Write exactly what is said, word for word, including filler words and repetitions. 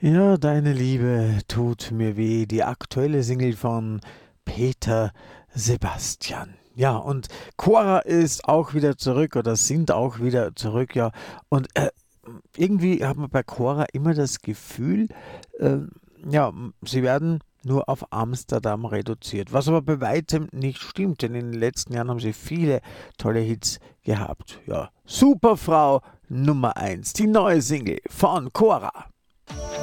Ja, deine Liebe tut mir weh. Die aktuelle Single von Peter Sebastian. Ja, und Cora ist auch wieder zurück oder sind auch wieder zurück, ja. Und äh, irgendwie hat man bei Cora immer das Gefühl, äh, ja, m- sie werden nur auf Amsterdam reduziert. Was aber bei weitem nicht stimmt, denn in den letzten Jahren haben sie viele tolle Hits gehabt. Ja, Superfrau Nummer eins, die neue Single von Cora.